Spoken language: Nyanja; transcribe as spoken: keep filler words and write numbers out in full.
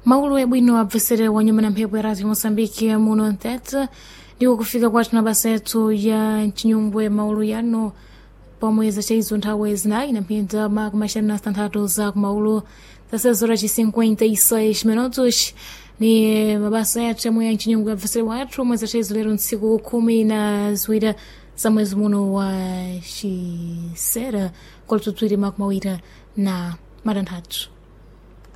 Maulu ebwino abvesere wanyuma na mphepo ya Radio Mosambiki muno ntete ndiwo kufika kwathu na basa yetu ya Chinyumbwe maulu yano pomweza chaizo nthawe zinayi na mpinda maku mashani na stanthatu za kumaulu zasezora chi cinquenta e seis minutos ni mabasa yetu ya mwe Chinyumbwe abvesere watu mweza chaizo lero nsiku kumi na ziwiri za mwezi muno wa Chisera kwa tutwiri maku mawira na maranthatu.